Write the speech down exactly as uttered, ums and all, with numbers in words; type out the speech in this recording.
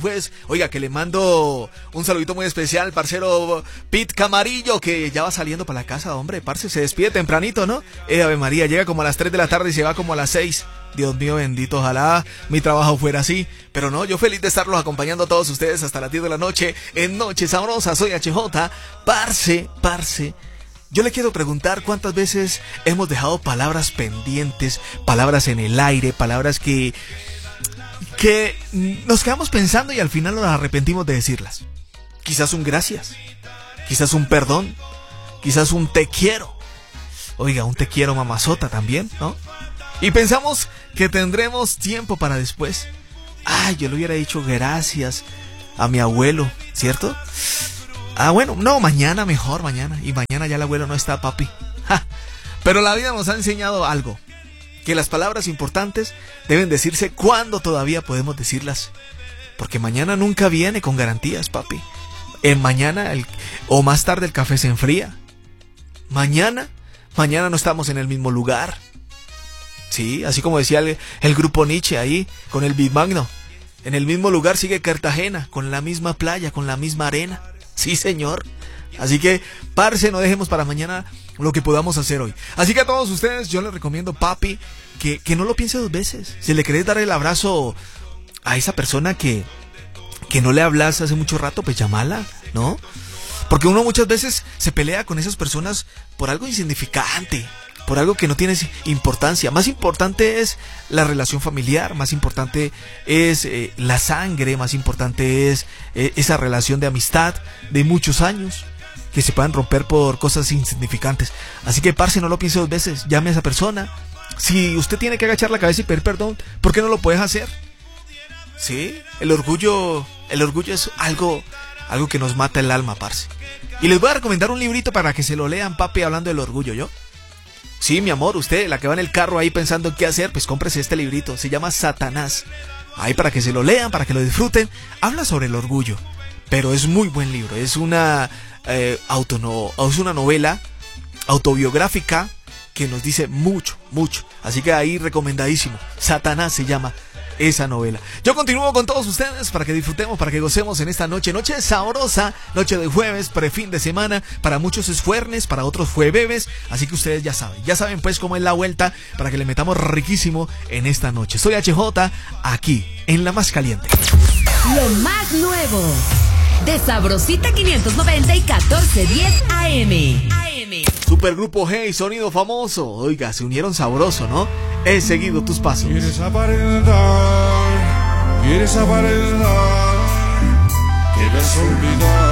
Pues, oiga, que le mando un saludito muy especial, parcero Pete Camarillo, que ya va saliendo para la casa, hombre, parce, se despide tempranito, ¿no? Eh, Ave María, llega como a las tres de la tarde y se va como a las seis. Dios mío bendito, ojalá mi trabajo fuera así. Pero no, yo feliz de estarlos acompañando a todos ustedes hasta las diez de la noche, en Noche Sabrosa. Soy H J, parce, parce. Yo le quiero preguntar cuántas veces hemos dejado palabras pendientes, palabras en el aire, palabras que... que nos quedamos pensando y al final nos arrepentimos de decirlas. Quizás un gracias, quizás un perdón, quizás un te quiero. Oiga, un te quiero mamazota también, ¿no? Y pensamos que tendremos tiempo para después. Ay, yo le hubiera dicho gracias a mi abuelo, ¿cierto? Ah, bueno, no, mañana mejor, mañana. Y mañana ya el abuelo no está, papi. Ja. Pero la vida nos ha enseñado algo. Que las palabras importantes deben decirse cuando todavía podemos decirlas. Porque mañana nunca viene con garantías, papi. En mañana el, o más tarde el café se enfría. Mañana, mañana no estamos en el mismo lugar. Sí, así como decía el, el grupo Nietzsche ahí, con el Big Magno. En el mismo lugar sigue Cartagena, con la misma playa, con la misma arena. Sí, señor. Así que, parce, no dejemos para mañana lo que podamos hacer hoy. Así que a todos ustedes yo les recomiendo, papi, que, que no lo piense dos veces. Si le querés dar el abrazo a esa persona que, que no le hablas hace mucho rato, pues llámala, ¿no? Porque uno muchas veces se pelea con esas personas por algo insignificante, por algo que no tiene importancia. Más importante es la relación familiar, más importante es eh, la sangre, más importante es eh, esa relación de amistad de muchos años, que se puedan romper por cosas insignificantes. Así que, parce, no lo piense dos veces, llame a esa persona. Si usted tiene que agachar la cabeza y pedir perdón, ¿por qué no lo puedes hacer? Sí, el orgullo, el orgullo es algo, algo que nos mata el alma, parce. Y les voy a recomendar un librito para que se lo lean, papi, hablando del orgullo, ¿yo? Sí, mi amor, usted, la que va en el carro ahí pensando en qué hacer, pues cómprese este librito, se llama Satanás. Ahí para que se lo lean, para que lo disfruten. Habla sobre el orgullo, pero es muy buen libro, es una, eh, auto, no, es una novela autobiográfica que nos dice mucho, mucho. Así que ahí recomendadísimo, Satanás se llama esa novela. Yo continúo con todos ustedes para que disfrutemos, para que gocemos en esta noche, noche sabrosa, noche de jueves, prefin de semana. Para muchos es jueves, para otros fue bebes, así que ustedes ya saben, ya saben pues cómo es la vuelta para que le metamos riquísimo en esta noche. Soy H J, aquí en La Más Caliente. Lo más nuevo de Sabrosita quinientos noventa y catorce diez A M. Supergrupo Hey, sonido famoso. Oiga, se unieron sabroso, ¿no? He seguido tus pasos. Quieres aparentar, quieres aparentar que me has olvidado.